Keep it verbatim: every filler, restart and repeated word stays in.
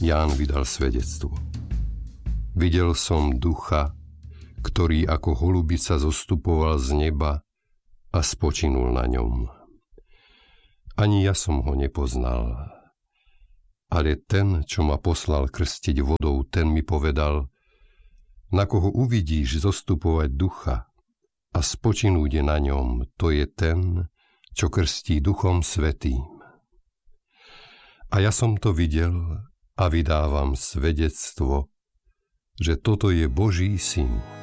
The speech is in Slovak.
Ján vydal svedectvo. Videl som ducha, ktorý ako holubica zostupoval z neba a spočinul na ňom. Ani ja som ho nepoznal, ale ten, čo ma poslal krstiť vodou, ten mi povedal: na koho uvidíš zostupovať ducha a spočinúť na ňom, to je ten, čo krstí Duchom Svätým. A ja som to videl a vydávam svedectvo, že toto je Boží syn.